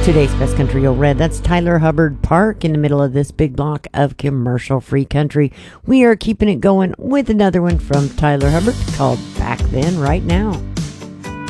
today's Best Country You'll Red. That's Tyler Hubbard Park in the middle of this big block of commercial-free country. We are keeping it going with another one from Tyler Hubbard called Back Then, Right Now.